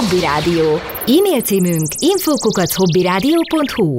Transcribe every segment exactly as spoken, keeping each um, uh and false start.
Hobby Rádió. E-mail címünk info kukac hobbyradio pont hu.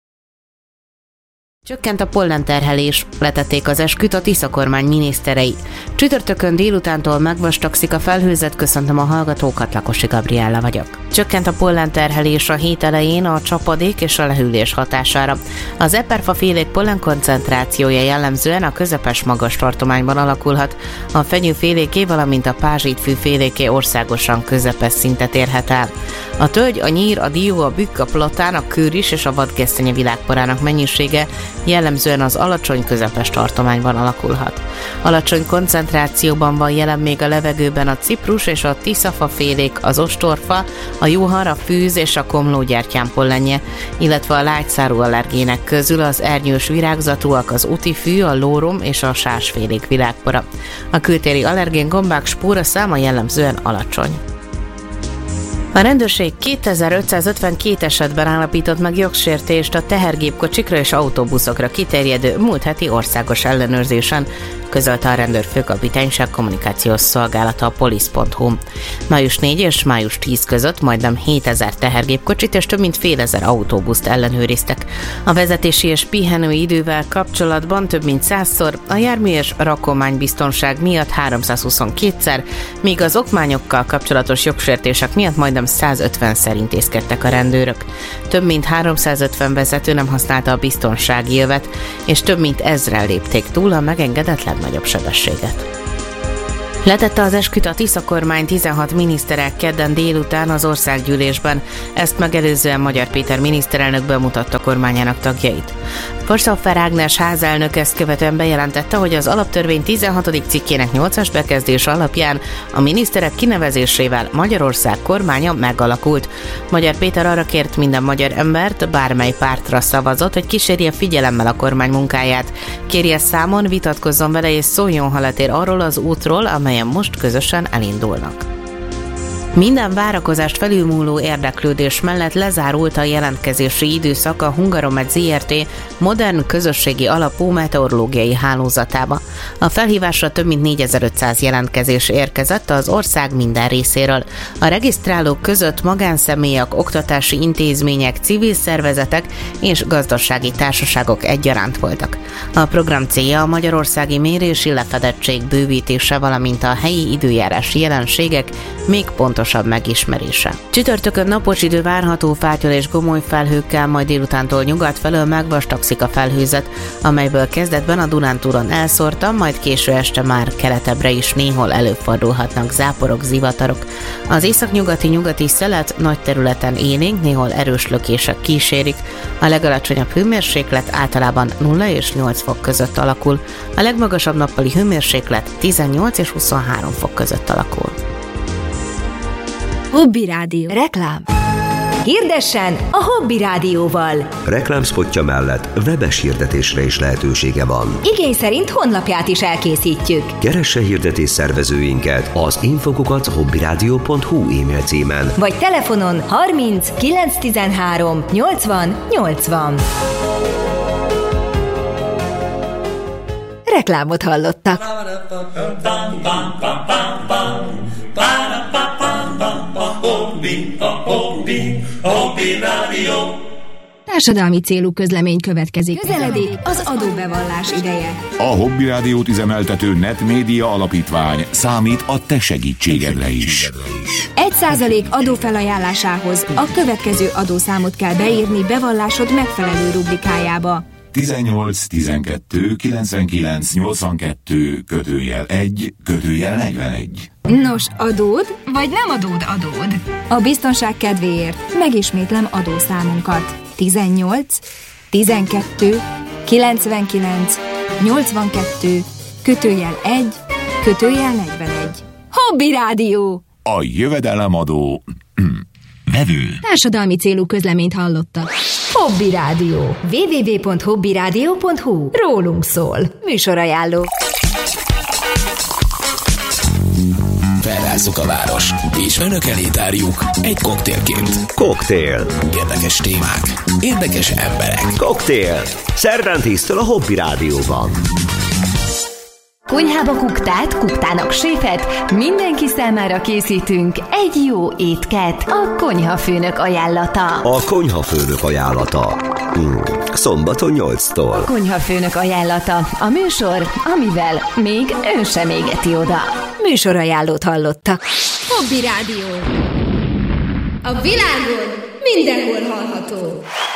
Csökkent a pollenterhelés, letették az esküt a Tisza kormány miniszterei. Csütörtökön délutántól megvastagszik a felhőzet, köszöntöm a hallgatókat, Lakosi Gabriella vagyok. Csökkent a pollenterhelés a hét elején a csapadék és a lehűlés hatására. Az eperfafélék pollenkoncentrációja jellemzően a közepes magas tartományban alakulhat. A fenyőféléké, valamint a pázsitfűféléké országosan közepes szintet érhet el. A tölgy, a nyír, a dió, a bükk, a platán, a kőris és a vadgesztenye világporának mennyisége jellemzően az alacsony közepes tartományban alakulhat. Alacsony koncentrációban van jelen még a levegőben a ciprus és a tiszafafélék, az ostorfa, a juhar, a fűz és a komlógyertyán pollenje, illetve a lágyszárú allergének közül az ernyős virágzatúak, az utifű, a lórom és a sásfélék világpora. A kültéri allergén gombák spóra száma jellemzően alacsony. A rendőrség kétezer-ötszázötvenkét esetben állapított meg jogsértést a tehergépkocsikra és autóbuszokra kiterjedő múlt heti országos ellenőrzésen, közölte a rendőrfőkapitányság kommunikációs szolgálata a polisz pont hu. május negyedike és május tízedike között majdnem hétezer tehergépkocsit és több mint fél ezer autóbuszt ellenőriztek. A vezetési és pihenői idővel kapcsolatban több mint százszor, a jármű és rakománybiztonság miatt háromszázhuszonkétszer, míg az okmányokkal kapcsolatos jogsértések miatt majdnem százötvenszer intézkedtek a rendőrök. Több mint háromszázötven vezető nem használta a biztonsági övet, és több mint ezren lépték túl a megengedett legnagyobb sebességet. Letette az esküt a Tisza kormány tizenhat minisztere kedden délután az országgyűlésben, ezt megelőzően Magyar Péter miniszterelnök bemutatta kormányának tagjait. Forsaufer Ágnes házelnök ezt követően bejelentette, hogy az alaptörvény tizenhatodik cikkének nyolcas bekezdés alapján a miniszterek kinevezésével Magyarország kormánya megalakult. Magyar Péter arra kért minden magyar embert, bármely pártra szavazott, hogy kísérje figyelemmel a kormány munkáját, kérje számon, vitatkozzon vele és szóljon, ha letér arról az útról, amelyen most közösen elindulnak. Minden várakozást felülmúló érdeklődés mellett lezárult a jelentkezési időszak a Hungaromet zé er té modern közösségi alapú meteorológiai hálózatába. A felhívásra több mint négyezer-ötszáz jelentkezés érkezett az ország minden részéről. A regisztrálók között magánszemélyek, oktatási intézmények, civil szervezetek és gazdasági társaságok egyaránt voltak. A program célja a magyarországi mérési lefedettség bővítése, valamint a helyi időjárási jelenségek még pontosabb megismerése. Csütörtökön napos idő várható, fátyol és gomoly felhőkkel, majd délutántól nyugat felől megvastagszik a felhőzet, amelyből kezdetben a Dunántúlon elszórta, majd késő este már keletebbre is néhol előfordulhatnak záporok, zivatarok. Az északnyugati nyugati szelet nagy területen élénk, néhol erős lökések kísérik. A legalacsonyabb hőmérséklet általában nulla és nyolc fok között alakul, a legmagasabb nappali hőmérséklet tizennyolc és huszonhárom fok között alakul. Hobby Rádió. Reklám. Hirdessen a Hobby Rádióval. Reklámspotja mellett webes hirdetésre is lehetősége van. Igény szerint honlapját is elkészítjük. Keresse hirdetés szervezőinket az info kukac hobbyradio pont hu e-mail címen. Vagy telefonon harminc kilenc tizenhárom nyolcvan nyolcvan. Reklámot hallottak. Társadalmi célú közlemény következik. Közeledik az adóbevallás ideje. A Hobby Rádiót üzemeltető Net Média Alapítvány számít a te segítségedre is. Egy százalék adófelajánlásához a következő adószámot kell beírni bevallásod megfelelő rubrikájába. tizennyolc tizenkettő kilencvenkilenc nyolcvankettő kötőjel egy kötőjel negyvenegy. Nos, adód, vagy nem adód adód? A biztonság kedvéért megismétlem adószámunkat. tizennyolc tizenkettő kilencvenkilenc nyolcvankettő kötőjel egy kötőjel negyvenegy. Hobby Rádió! A jövedelemadó vevő. Társadalmi célú közleményt hallottak. Hobby Rádió. double-u double-u double-u pont hobbyradio pont hu. Rólunk szól. Műsorajánló. Felrázzuk a város, és önök elé tárjuk egy koktélként. Koktél. Érdekes témák, érdekes emberek. Koktél. Szerdán tíztől a Hobby Rádióban. Konyhába kuktát, kuktának séfet, mindenki számára készítünk egy jó étket. A Konyhafőnök ajánlata. A Konyhafőnök ajánlata. Hmm. Szombaton nyolctól. Konyhafőnök ajánlata. A műsor, amivel még ön sem égeti oda. Műsorajánlót hallottak. Hobby Rádió. A világon mindenhol hallható.